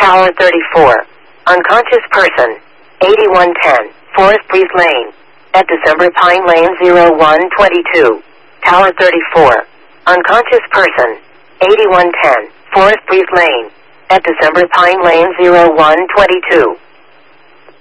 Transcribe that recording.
Tower 34. Unconscious person. 8110. Forest Breeze Lane. At December Pine Lane 0122. Tower 34. Unconscious person. 8110. Forest Breeze Lane. At December Pine Lane 0122.